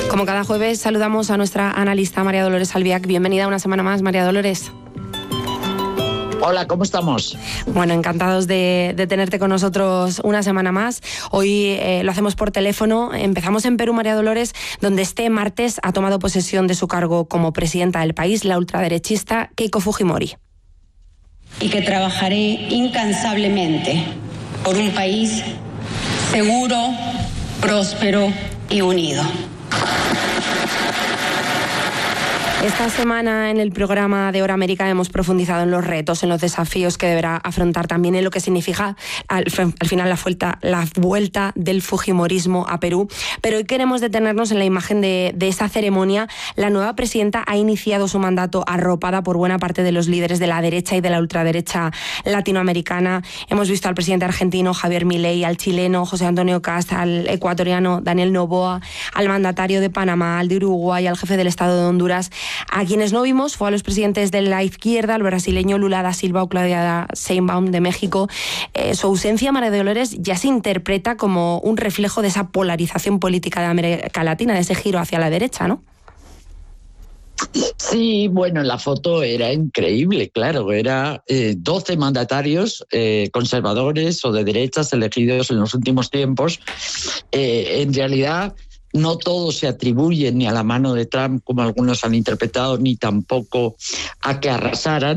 Como cada jueves saludamos a nuestra analista María Dolores Albiac. Bienvenida una semana más, María Dolores. Hola, ¿cómo estamos? Bueno, encantados de tenerte con nosotros una semana más. Hoy lo hacemos por teléfono. Empezamos en Perú, María Dolores, donde este martes ha tomado posesión de su cargo como presidenta del país la ultraderechista Keiko Fujimori. Y que trabajaré incansablemente por un país seguro, próspero y unido. Esta semana en el programa de Hora América hemos profundizado en los retos, en los desafíos que deberá afrontar, también en lo que significa al final la vuelta del fujimorismo a Perú. Pero hoy queremos detenernos en la imagen de esa ceremonia. La nueva presidenta ha iniciado su mandato arropada por buena parte de los líderes de la derecha y de la ultraderecha latinoamericana. Hemos visto al presidente argentino Javier Milei, al chileno José Antonio Kast, al ecuatoriano Daniel Noboa, al mandatario de Panamá, al de Uruguay, al jefe del Estado de Honduras. A quienes no vimos fue a los presidentes de la izquierda, al brasileño Lula da Silva o Claudia Sheinbaum de México. Su ausencia, María Dolores, ya se interpreta como un reflejo de esa polarización política de América Latina, de ese giro hacia la derecha, ¿no? Sí, bueno, la foto era increíble, claro, era 12 mandatarios conservadores o de derechas elegidos en los últimos tiempos. En realidad, no todos se atribuyen ni a la mano de Trump, como algunos han interpretado, ni tampoco a que arrasaran.